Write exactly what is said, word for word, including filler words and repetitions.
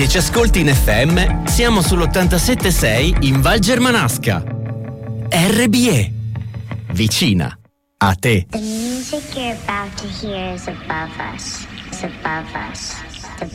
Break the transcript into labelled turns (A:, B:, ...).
A: Se ci ascolti in F M, siamo sull'ottantasette virgola sei in Val Germanasca. R B E. Vicina a te.
B: The music you're about to hear is above us. It's above us.